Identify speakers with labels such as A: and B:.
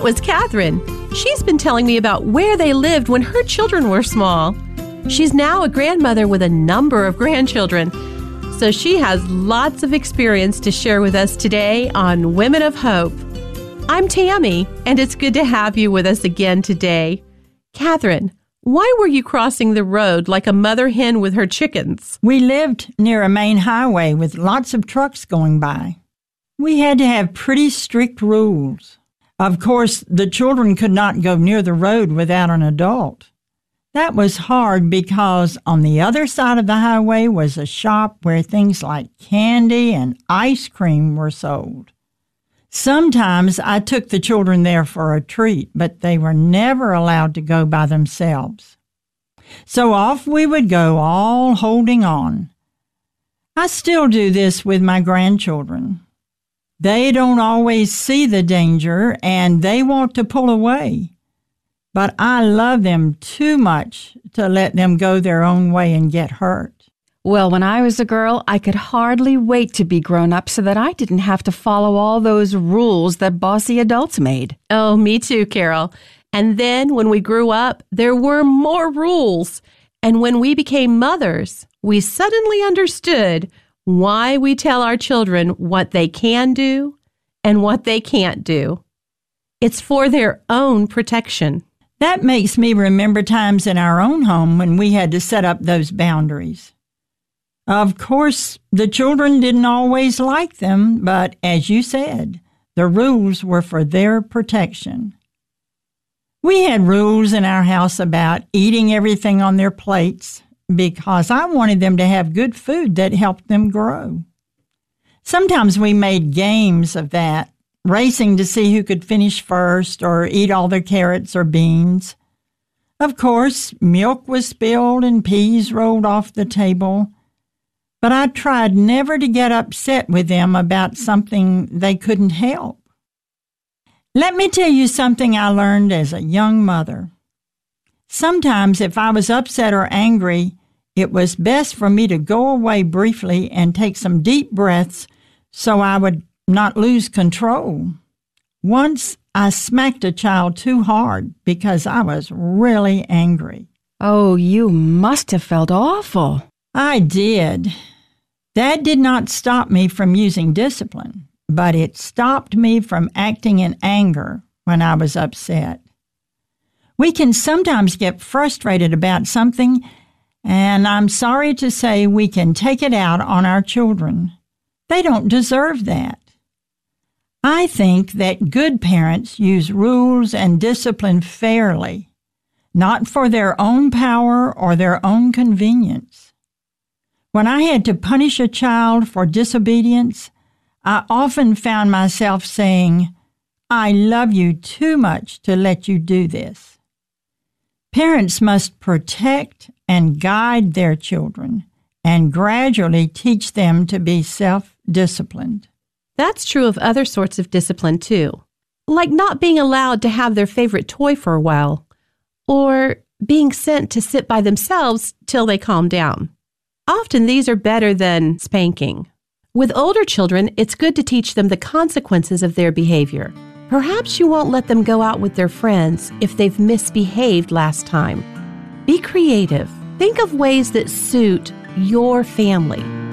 A: was Catherine. She's been telling me about where they lived when her children were small. She's now a grandmother with a number of grandchildren, so she has lots of experience to share with us today on Women of Hope. I'm Tammy, and it's good to have you with us again today. Catherine, why were you crossing the road like a mother hen with her chickens?
B: We lived near a main highway with lots of trucks going by. We had to have pretty strict rules. Of course, the children could not go near the road without an adult. That was hard because on the other side of the highway was a shop where things like candy and ice cream were sold. Sometimes I took the children there for a treat, but they were never allowed to go by themselves. So off we would go, all holding on. I still do this with my grandchildren. They don't always see the danger, and they want to pull away. But I love them too much to let them go their own way and get hurt.
C: Well, when I was a girl, I could hardly wait to be grown up so that I didn't have to follow all those rules that bossy adults made.
A: Oh, me too, Carol. And then when we grew up, there were more rules. And when we became mothers, we suddenly understood why we tell our children what they can do and what they can't do. It's for their own protection.
B: That makes me remember times in our own home when we had to set up those boundaries. Of course, the children didn't always like them, but as you said, the rules were for their protection. We had rules in our house about eating everything on their plates because I wanted them to have good food that helped them grow. Sometimes we made games of that, racing to see who could finish first or eat all their carrots or beans. Of course, milk was spilled and peas rolled off the table. But I tried never to get upset with them about something they couldn't help. Let me tell you something I learned as a young mother. Sometimes if I was upset or angry, it was best for me to go away briefly and take some deep breaths so I would not lose control. Once I smacked a child too hard because I was really angry.
C: Oh, you must have felt awful.
B: I did. That did not stop me from using discipline, but it stopped me from acting in anger when I was upset. We can sometimes get frustrated about something, and I'm sorry to say we can take it out on our children. They don't deserve that. I think that good parents use rules and discipline fairly, not for their own power or their own convenience. When I had to punish a child for disobedience, I often found myself saying, "I love you too much to let you do this." Parents must protect and guide their children and gradually teach them to be self-disciplined.
A: That's true of other sorts of discipline, too, like not being allowed to have their favorite toy for a while, or being sent to sit by themselves till they calm down. Often these are better than spanking. With older children, it's good to teach them the consequences of their behavior. Perhaps you won't let them go out with their friends if they've misbehaved last time. Be creative. Think of ways that suit your family.